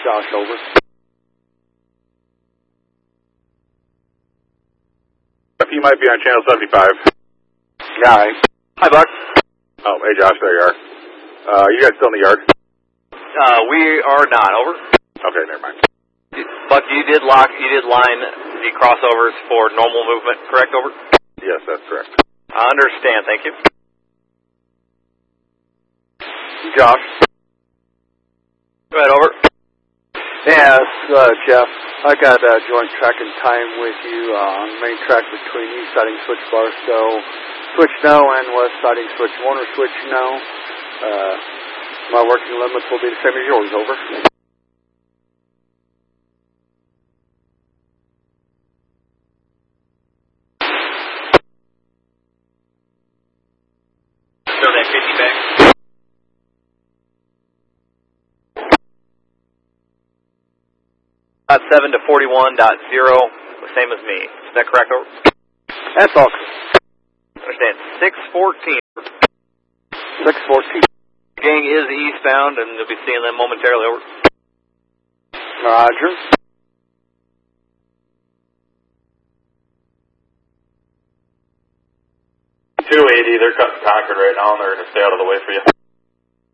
Josh, over. He might be on channel 75. Yeah, right. Hi, Buck. Oh, hey Josh, there you are. You guys still in the yard? We are not, over. Okay, never mind. Buck, you did line the crossovers for normal movement, correct, over? Yes, that's correct. I understand, thank you. Josh. Go ahead, over. Yes, Jeff. I got joint tracking time with you on the main track between east siding switch Barstow, switch no, and west siding switch Warner switch no. My working limits will be the same as yours, over. Throw that 50 back. .7 to 41.0, the same as me. Is that correct, over? That's all. Understand. 614. 614. Gang is eastbound, and you'll be seeing them momentarily, over. Roger. .280, they're cutting Concord right now, and they're going to stay out of the way for you.